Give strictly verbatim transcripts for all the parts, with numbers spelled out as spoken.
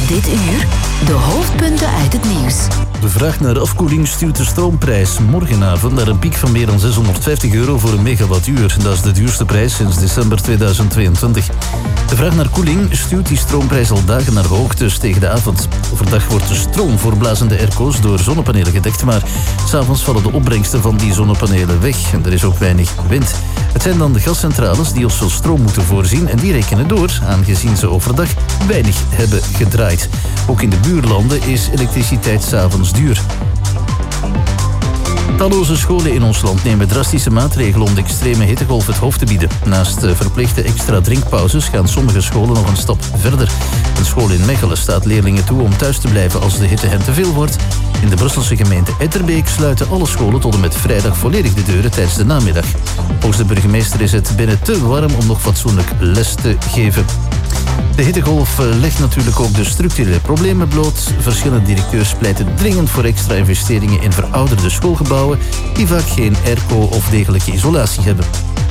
Dit uur de hoofdpunten uit het nieuws. De vraag naar afkoeling stuurt de stroomprijs morgenavond naar een piek van meer dan zeshonderdvijftig euro voor een megawattuur. Dat is de duurste prijs sinds december tweeduizend tweeëntwintig. De vraag naar koeling stuurt die stroomprijs al dagen naar hoogtes tegen de avond. Overdag wordt de stroom voor blazende airco's door zonnepanelen gedekt, maar 's avonds vallen de opbrengsten van die zonnepanelen weg en er is ook weinig wind. Het zijn dan de gascentrales die ons veel stroom moeten voorzien en die rekenen door, aangezien ze overdag weinig hebben gedraaid. Ook in de buurlanden is elektriciteit 's avonds duur. Talloze scholen in ons land nemen drastische maatregelen om de extreme hittegolf het hoofd te bieden. Naast verplichte extra drinkpauzes gaan sommige scholen nog een stap verder. Een school in Mechelen staat leerlingen toe om thuis te blijven als de hitte hen te veel wordt. In de Brusselse gemeente Etterbeek sluiten alle scholen tot en met vrijdag volledig de deuren tijdens de namiddag. Volgens de burgemeester is het binnen te warm om nog fatsoenlijk les te geven. De hittegolf legt natuurlijk ook de structurele problemen bloot. Verschillende directeurs pleiten dringend voor extra investeringen in verouderde schoolgebouwen die vaak geen airco of degelijke isolatie hebben.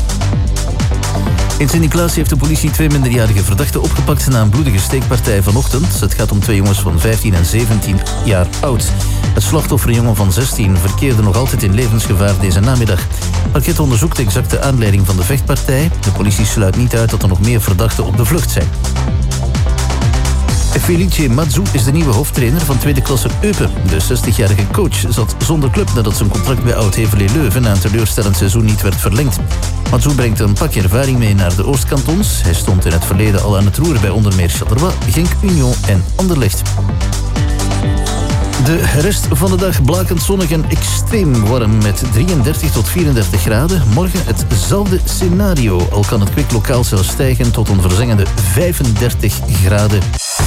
In Sint-Niklaas heeft de politie twee minderjarige verdachten opgepakt na een bloedige steekpartij vanochtend. Het gaat om twee jongens van vijftien en zeventien jaar oud. Het slachtoffer, een jongen van zestien, verkeerde nog altijd in levensgevaar deze namiddag. Het parket onderzoekt de exacte aanleiding van de vechtpartij. De politie sluit niet uit dat er nog meer verdachten op de vlucht zijn. Felice Mazzu is de nieuwe hoofdtrainer van tweede klasse Eupen. De zestigjarige coach zat zonder club nadat zijn contract bij Oud-Heverlee Leuven na een teleurstellend seizoen niet werd verlengd. Mazzu brengt een pakje ervaring mee naar de Oostkantons. Hij stond in het verleden al aan het roer bij onder meer Charleroi, Genk, Union en Anderlecht. De rest van de dag blakend zonnig en extreem warm met drieëndertig tot vierendertig graden. Morgen hetzelfde scenario, al kan het kwik lokaal zelfs stijgen tot een verzengende vijfendertig graden.